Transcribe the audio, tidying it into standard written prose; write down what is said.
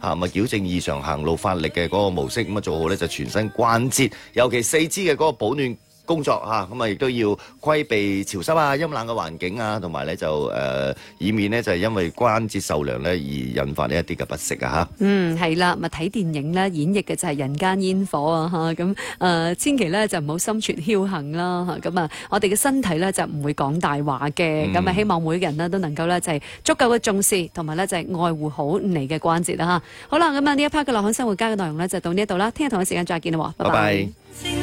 嚇，咁矯正異常行路發力嘅嗰個模式，咁做好咧就全身關節，尤其四肢嘅嗰個保暖工作嚇，咁亦都要規避潮濕啊、陰冷嘅環境啊，同埋咧就以免咧就係因為關節受涼咧而引發呢一啲嘅不適啊嚇。 係啦，咪睇電影咧演繹嘅就係人間煙火啊嚇，咁千祈咧就唔好心存僥倖啦嚇，咁我哋嘅身體咧就唔會講大話嘅，咁希望每個人呢都能夠咧就係足夠嘅重視，同埋咧就係愛護好你嘅關節啦嚇。好啦，咁呢一 part 嘅樂享生活家嘅內容咧就到呢一度啦，聽日同一時間再見啦喎，拜拜。